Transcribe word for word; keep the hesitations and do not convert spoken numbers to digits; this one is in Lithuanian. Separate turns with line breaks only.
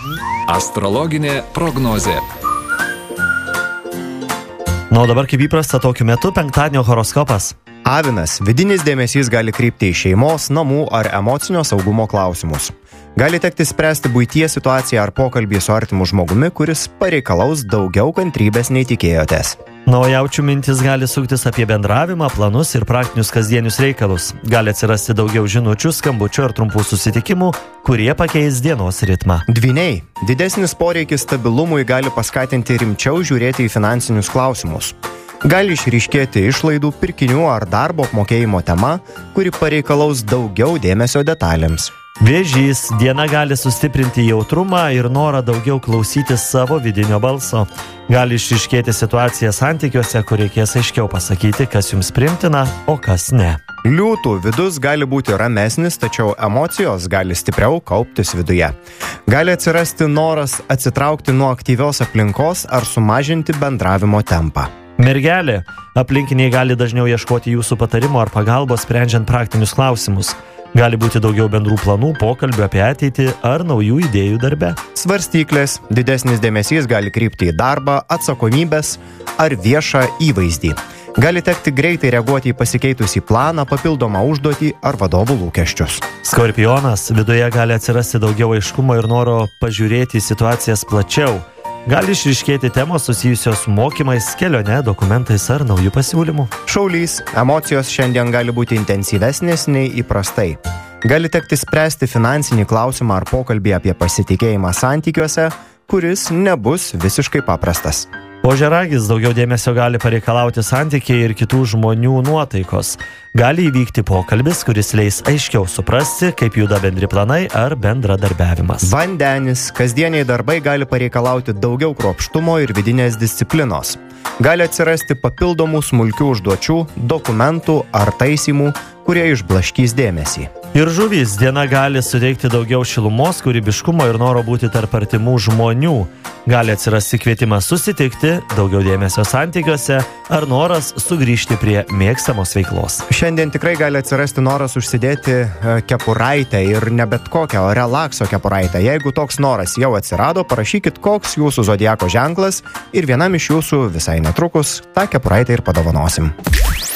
Astrologinė prognozė.
Na, o dabar kaip įprasta tokiu metu penktadienio horoskopas.
Avinas, vidinis dėmesys gali krypti į šeimos, namų ar emocinio saugumo klausimus. Gali tekti spręsti buities situaciją ar pokalbį su artimu žmogumi, kuris pareikalaus daugiau kantrybės nei tikėjotės.
Na, o jaučių mintis gali suktis apie bendravimą, planus ir praktinius kasdienius reikalus. Gali atsirasti daugiau žinučių, skambučių ar trumpų susitikimų, kurie pakeis dienos ritmą.
Dvyniai, didesnis poreikis stabilumui gali paskatinti rimčiau žiūrėti į finansinius klausimus. Gali išryškėti išlaidų, pirkinių ar darbo apmokėjimo tema, kuri pareikalaus daugiau dėmesio detalėms.
Vėžys, diena gali sustiprinti jautrumą ir norą daugiau klausytis savo vidinio balso. Gali išryškėti situacija santykiuose, kur reikės aiškiau pasakyti, kas jums priimtina, o kas ne.
Liūtų, vidus gali būti ramesnis, tačiau emocijos gali stipriau kauptis viduje. Gali atsirasti noras atsitraukti nuo aktyvios aplinkos ar sumažinti bendravimo tempą.
Mergelė, aplinkiniai gali dažniau ieškoti jūsų patarimo ar pagalbos sprendžiant praktinius klausimus. Gali būti daugiau bendrų planų, pokalbių apie ateitį ar naujų idėjų darbe.
Svarstyklės, didesnis dėmesys gali krypti į darbą, atsakomybės ar viešą įvaizdį. Gali tekti greitai reaguoti į pasikeitusį planą, papildomą užduotį ar vadovų lūkesčius.
Skorpionas, viduje gali atsirasti daugiau aiškumo ir noro pažiūrėti į situacijas plačiau. Gali išryškėti temos susijusios su mokymais, kelione, dokumentais ar naujų pasiūlymų.
Šaulys, emocijos šiandien gali būti intensyvesnės nei įprastai. Gali tekti spręsti finansinį klausimą ar pokalbį apie pasitikėjimą santykiuose, kuris nebus visiškai paprastas.
Ožiaragis, daugiau dėmesio gali pareikalauti santykiai ir kitų žmonių nuotaikos. Gali įvykti pokalbis, kuris leis aiškiau suprasti, kaip juda bendri planai ar bendradarbiavimas.
Vandenis, kasdieniai darbai gali pareikalauti daugiau kruopštumo ir vidinės disciplinos. Gali atsirasti papildomų smulkių užduočių, dokumentų ar taisymų, kurie išblaškys dėmesį.
Ir žuvys, diena gali suteikti daugiau šilumos, kūrybiškumo ir noro būti tarp artimų žmonių. Gali atsirasti kvietimas susitikti, daugiau dėmesio santykiuose ar noras sugrįžti prie mėgstamos veiklos.
Šiandien tikrai gali atsirasti noras užsidėti kepuraitę ir ne bet kokią, o relakso kepuraitę. Jeigu toks noras jau atsirado, parašykit, koks jūsų zodiako ženklas ir vienam iš jūsų visai netrukus tą kepuraitę ir padovanosim.